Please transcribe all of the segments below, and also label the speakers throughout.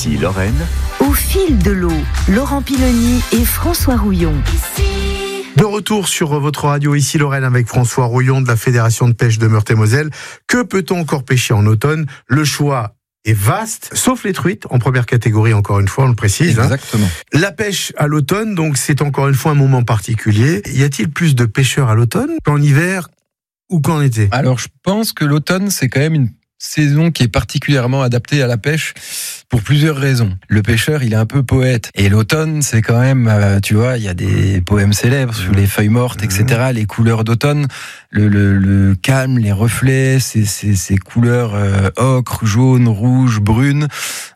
Speaker 1: Ici Lorraine.
Speaker 2: Au fil de l'eau, Laurent Piloni et François Rouillon.
Speaker 3: De retour sur votre radio, ici Lorraine, avec François Rouillon de la Fédération de pêche de Meurthe-et-Moselle. Que peut-on encore pêcher en automne ? Le choix est vaste, sauf les truites, en première catégorie, encore une fois, on le précise.
Speaker 4: Exactement.
Speaker 3: La pêche à l'automne, donc c'est encore une fois un moment particulier. Y a-t-il plus de pêcheurs à l'automne qu'en hiver ou qu'en été ?
Speaker 4: Alors, je pense que l'automne, c'est quand même une saison qui est particulièrement adaptée à la pêche pour plusieurs raisons. Le pêcheur, il est un peu poète. Et l'automne, c'est quand même, tu vois, il y a des poèmes célèbres sur les feuilles mortes, etc. Les couleurs d'automne, le calme, les reflets, ces couleurs ocre, jaune, rouge, brune.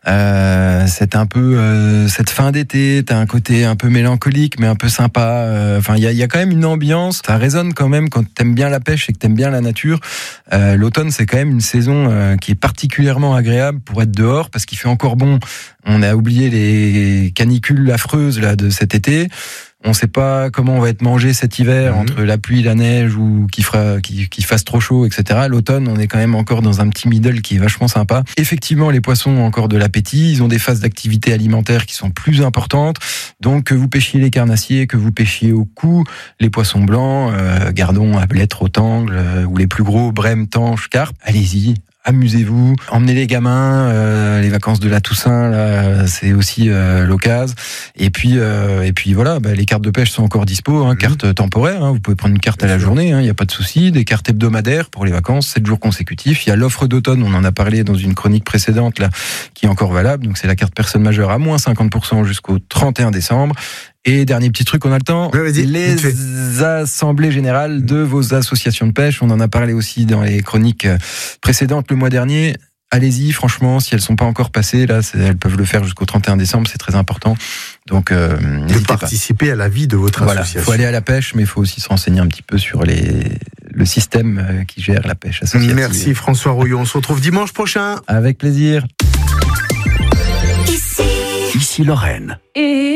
Speaker 4: C'est un peu cette fin d'été. T'as un côté un peu mélancolique, mais un peu sympa. Enfin, il y a quand même une ambiance. Ça résonne quand même quand t'aimes bien la pêche et que t'aimes bien la nature. L'automne, c'est quand même une saison qui est particulièrement agréable pour être dehors parce qu'il fait encore bon. On a oublié les canicules affreuses là de cet été. On ne sait pas comment on va être mangé cet hiver entre la pluie, la neige ou qu'il fasse trop chaud, etc. L'automne, on est quand même encore dans un petit middle qui est vachement sympa. Effectivement, les poissons ont encore de l'appétit. Ils ont des phases d'activité alimentaire qui sont plus importantes. Donc, que vous pêchiez les carnassiers, que vous pêchiez au cou, les poissons blancs, gardons, ablettes, rotangles, ou les plus gros, brèmes, tanches, carpes, allez-y. Amusez-vous, emmenez les gamins, les vacances de la Toussaint, là, c'est aussi l'occasion. Et puis voilà, les cartes de pêche sont encore dispo, cartes temporaires. Vous pouvez prendre une carte à la journée, il n'y a pas de souci. Des cartes hebdomadaires pour les vacances, 7 jours consécutifs. Il y a l'offre d'automne, on en a parlé dans une chronique précédente là, qui est encore valable. Donc c'est la carte personne majeure à moins 50% jusqu'au 31 décembre. Et dernier petit truc, on a le temps, les assemblées générales de vos associations de pêche. On en a parlé aussi dans les chroniques précédentes le mois dernier. Allez-y, franchement, si elles sont pas encore passées, là, elles peuvent le faire jusqu'au 31 décembre, c'est très important. Donc, n'hésitez pas.
Speaker 3: De participer à la vie de votre association.
Speaker 4: Il faut aller à la pêche, mais il faut aussi se renseigner un petit peu sur le système qui gère la pêche associative.
Speaker 3: Merci François Rouillon. On se retrouve dimanche prochain.
Speaker 4: Avec plaisir.
Speaker 1: Ici Lorraine.